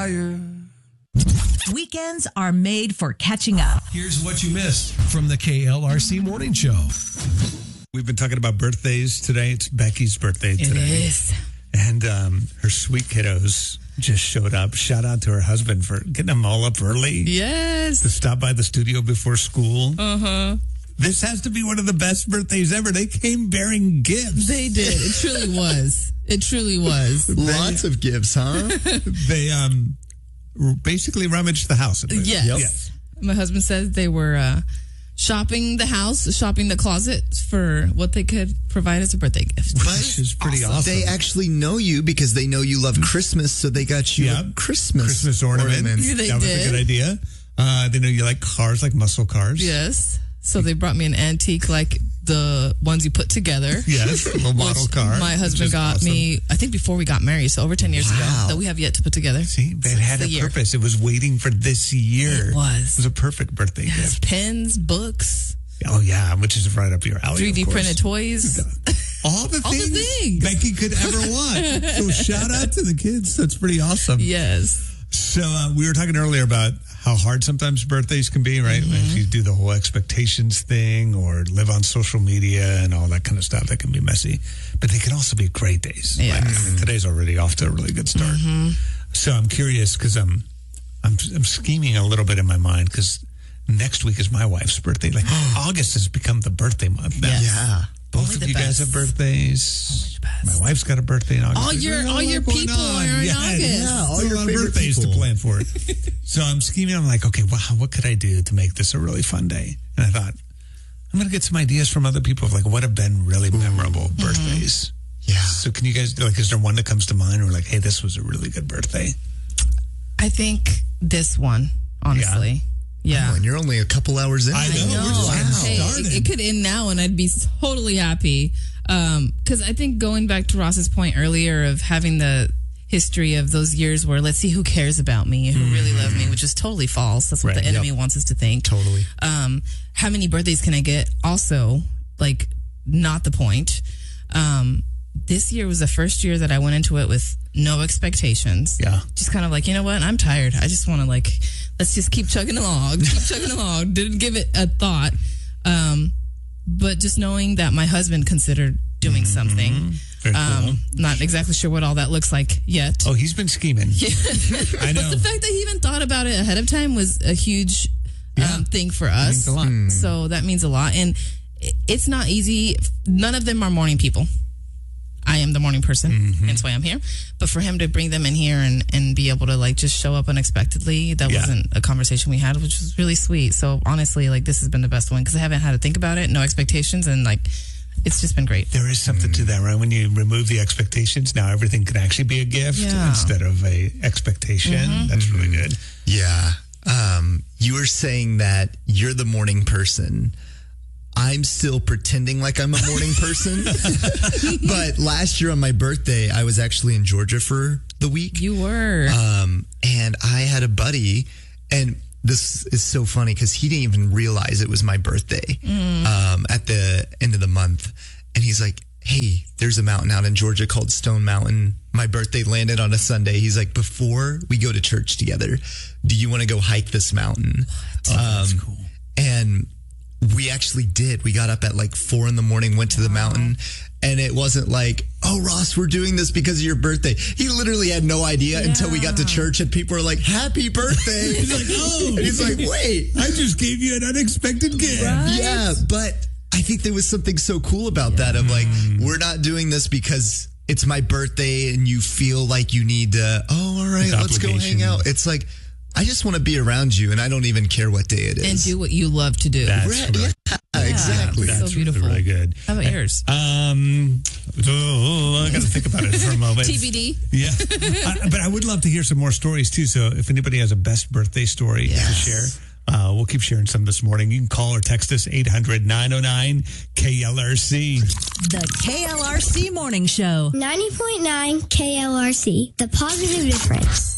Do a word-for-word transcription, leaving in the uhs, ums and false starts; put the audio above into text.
tired. Weekends are made for catching up. Here's what you missed from the K L R C Morning Show. We've been talking about birthdays today. It's Becky's birthday It today. is. And um, her sweet kiddos just showed up. Shout out to her husband for getting them all up early to Yes. stop by the studio before school. Uh-huh. This has to be one of the best birthdays ever. They came bearing gifts. They did. It truly was. It truly was. Lots of gifts, huh? They um basically rummaged the house. Yes. Yes. My husband said they were uh, shopping the house, shopping the closet for what they could provide as a birthday gift. Which is pretty awesome. They actually know you because they know you love Christmas, so they got you Yeah. a Christmas, Christmas ornament. ornament. Yeah, they that was did. a good idea. Uh, they know you like cars, like muscle cars. Yes. So they brought me an antique like the ones you put together. Yes, a little model which car. My which husband is got awesome. me, I think before we got married, so over ten years Wow. ago, that we have yet to put together. See, it So had it's a the year. purpose. It was waiting for this year. It was. It was a perfect birthday Yes, gift. pens, books, Oh, yeah, which is right up your alley. three D of course. printed toys. All the All the things things. Becky could ever want. So shout out to the kids. That's pretty awesome. Yes. So uh, we were talking earlier about how hard sometimes birthdays can be, right? Mm-hmm. If you do the whole expectations thing or live on social media and all that kind of stuff, that can be messy. But they can also be great days. Yes. Like, I mean, today's already off to a really good start. Mm-hmm. So I'm curious because I'm, I'm I'm scheming a little bit in my mind because next week is my wife's birthday. Like August has become the birthday month now. Yes. Yeah. Both Only of the you guys best. have birthdays. the best. My wife's got a birthday in August. All There's your- a all lot your going people on. are in Yeah, August. Yeah, all a your lot of favorite birthdays people. to plan for it. So I'm scheming. I'm like, okay, wow, what could I do to make this a really fun day? And I thought, I'm going to get some ideas from other people of like what have been really memorable birthdays. Yeah. So can you guys, like, is there one that comes to mind where like, hey, this was a really good birthday? I think this one, honestly. Yeah. Oh, and you're only a couple hours in. I I know. know. We're just getting Hey, started. it, it could end now, and I'd be totally happy. Because I think going back to Ross's point earlier of having the history of those years where let's see who cares about me, who really loves me, which is totally false. That's what Right, the enemy yep. wants us to think. Totally. Um, how many birthdays can I get? Also, like, not the point. Um, this year was the first year that I went into it with no expectations. Yeah. Just kind of like, you know what? I'm tired. I just want to like, let's just keep chugging along, keep chugging along. Didn't give it a thought. Um, but just knowing that my husband considered doing something. Very cool. Um, not exactly sure what all that looks like yet. Oh, he's been scheming. I know. But the fact that he even thought about it ahead of time was a huge Yeah. um, thing for us. means a lot. So that means a lot. And i- it's not easy. None of them are morning people. I am the morning person. Mm-hmm. That's why I'm here. But for him to bring them in here and, and be able to like just show up unexpectedly, that Yeah. wasn't a conversation we had, which was really sweet. So honestly, like this has been the best one because I haven't had to think about it, no expectations, and like it's just been great. There is something to that, right? When you remove the expectations, now everything can actually be a gift Yeah. instead of a expectation. That's really good. Yeah. Um, you were saying that you're the morning person. I'm still pretending like I'm a morning person. But last year on my birthday, I was actually in Georgia for the week. You were. Um, and I had a buddy, and this is so funny because he didn't even realize it was my birthday um, at the end of the month. And he's like, hey, there's a mountain out in Georgia called Stone Mountain. My birthday landed on a Sunday. He's like, before we go to church together, do you want to go hike this mountain? Oh, that's Um, cool. And we actually did. We got up at like four in the morning, went to the mountain, and it wasn't like, oh, Ross, we're doing this because of your birthday. He literally had no idea until we got to church and people were like, happy birthday. He's like, oh. And he's like, wait. I just gave you an unexpected gift. Yeah, but I think there was something so cool about that of like, we're not doing this because it's my birthday and you feel like you need to, oh, all right, Like let's go obligation. hang out. It's like, I just want to be around you and I don't even care what day it is. and do what you love to do. That's Right, really, yeah, exactly. That's that's so beautiful. really, really good. How about yours? Um, oh, I got to think about it for a moment. T B D? Yeah, I, but I would love to hear some more stories too. So if anybody has a best birthday story Yes. to share, uh, we'll keep sharing some this morning. You can call or text us eight hundred, nine oh nine, K L R C. The K L R C Morning Show. ninety point nine K L R C, the positive difference.